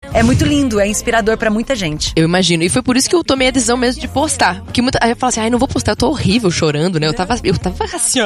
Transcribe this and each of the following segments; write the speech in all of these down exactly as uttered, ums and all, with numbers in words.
é muito lindo, é inspirador pra muita gente. Eu imagino. E foi por isso que eu tomei a decisão mesmo de postar. Porque muita... Aí eu falo assim, ai, não vou postar, eu tô horrível chorando, né? Eu tava, eu tava assim, ó.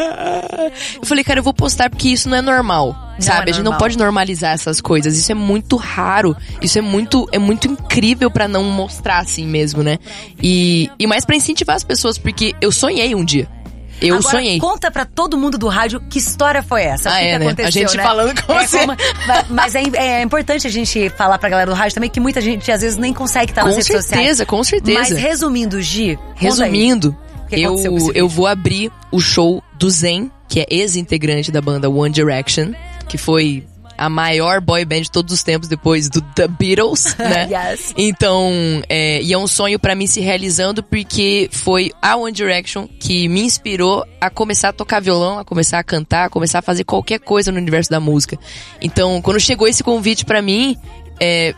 Eu falei, cara, eu vou postar porque isso não é normal. Não sabe? é a gente não normal. pode normalizar essas coisas. Isso é muito raro. Isso é muito, é muito incrível pra não mostrar assim mesmo, né? E, e mais pra incentivar as pessoas, porque eu sonhei um dia. Eu Agora, sonhei. Conta pra todo mundo do rádio que história foi essa. Ah, o que é, que né? aconteceu, A gente né? falando com É, você. como- mas é, é importante a gente falar pra galera do rádio também que muita gente às vezes nem consegue estar nas Com redes sociais. certeza, com certeza. Mas resumindo, Gi, conta aí. Resumindo, O que aconteceu com esse eu, vídeo? eu vou abrir o show do Zayn, que é ex-integrante da banda One Direction, que foi a maior boy band de todos os tempos depois do The Beatles, né? Yes. Então, é, e é um sonho pra mim se realizando porque foi a One Direction que me inspirou a começar a tocar violão, a começar a cantar, a começar a fazer qualquer coisa no universo da música. Então, quando chegou esse convite pra mim, é,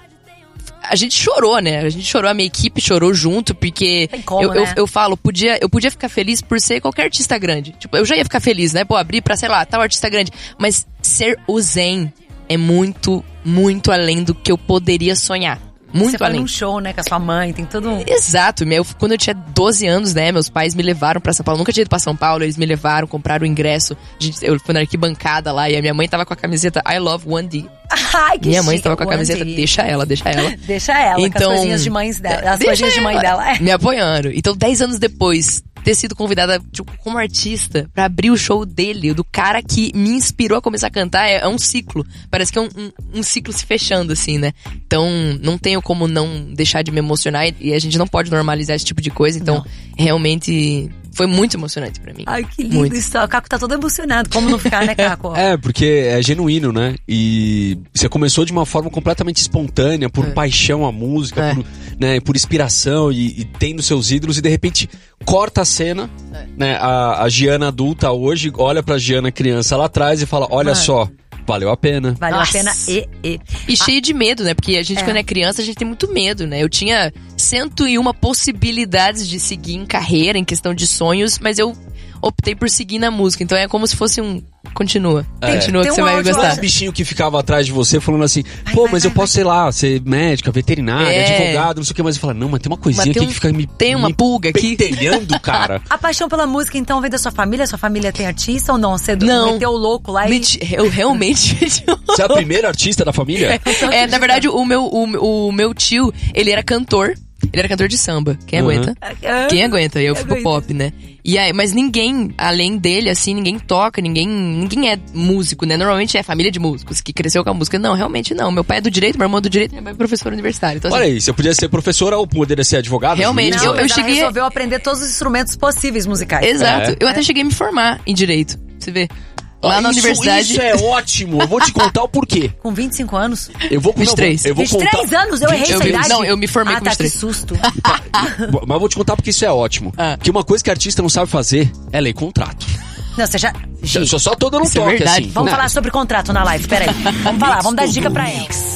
a gente chorou, né? A gente chorou, a minha equipe chorou junto, porque Tem como, eu, eu, né? eu falo, podia, eu podia ficar feliz por ser qualquer artista grande. Tipo, eu já ia ficar feliz, né? Pô, abrir pra, sei lá, tal artista grande. Mas ser o Zayn é muito, muito além do que eu poderia sonhar. Muito Você foi além. num show, né, com a sua mãe, tem todo um... Exato, meu, quando eu tinha doze anos, né, meus pais me levaram pra São Paulo, nunca tinha ido pra São Paulo, eles me levaram, compraram o ingresso, a gente, eu fui na arquibancada lá e a minha mãe tava com a camiseta I Love one D. Ai, que Minha mãe chique, tava com a One camiseta, D. deixa ela, deixa ela. Deixa ela, com Então, as coisinhas de mães dela, as deixa coisinhas de mãe ela dela. É. me apoiando. Então, dez anos depois, ter sido convidada tipo, como artista pra abrir o show dele, do cara que me inspirou a começar a cantar, é, é um ciclo. Parece que é um, um, um ciclo se fechando, assim, né? Então, não tenho como não deixar de me emocionar e, e a gente não pode normalizar esse tipo de coisa. Então, Não. realmente, foi muito emocionante pra mim. Ai, que lindo Muito. isso. O Caco tá todo emocionado. Como não ficar, né, Caco? É, porque é genuíno, né? E você começou de uma forma completamente espontânea, por É. paixão à música, É. por, né, por inspiração e, e tendo seus ídolos, e de repente corta a cena, É. né? A, a Giana adulta hoje olha pra Giana criança lá atrás e fala, olha Mano. só, valeu a pena. Valeu Nossa. a pena e... e. E cheio de medo, né? Porque a gente, É. quando é criança, a gente tem muito medo, né? Eu tinha cento e uma possibilidades de seguir em carreira, em questão de sonhos, mas eu optei por seguir na música. Então é como se fosse um... Continua. É. Continua Tem que você um vai áudio lá. gostar. Os bichinhos que ficavam atrás de você falando assim, Vai, pô, vai, mas vai, eu posso, sei lá, ser médica, veterinária, É. advogado, não sei o que, mas eu falo, não, mas tem uma coisinha Mas tem aqui um- que fica me tem uma me pulga aqui. pentelhando, cara. A paixão pela música, então, vem da sua família? Sua família tem artista ou não? Você Não. meteu o louco lá e... Menti- Eu realmente... Você é a primeira artista da família? É, na verdade, o meu, o, o meu tio, ele era cantor. Ele era cantor de samba. Quem Uhum. aguenta? Quem aguenta? Eu fico Aguento. pop, né? E aí, mas ninguém, além dele, assim, ninguém toca, ninguém, ninguém é músico, né? Normalmente é família de músicos que cresceu com a música. Não, realmente não. Meu pai é do direito, meu irmão é do direito, minha mãe é professora universitária. Então, assim, Olha aí, você podia ser professora ou poderia ser advogado? Realmente, juiz, Não, eu- mas ela cheguei- resolveu aprender todos os instrumentos possíveis musicais. exato. É. Eu até cheguei a me formar em direito. Você vê. Lá Ah, na isso, universidade. Isso é ótimo. Eu vou te contar o porquê. Com vinte e cinco anos? Eu vou, vinte e três. não, eu vou vinte e três contar. anos? Eu errei Eu essa vi- idade? não, eu me formei ah, com tá, vinte e três. que susto. Mas eu vou te contar porque isso é ótimo. Ah. Porque uma coisa que artista não sabe fazer é ler contrato. Não, você já... Eu só, só tô dando um Isso é toque, verdade. assim. Vamos né? falar sobre contrato na live, peraí. Vamos falar, vamos dar dica pra ela.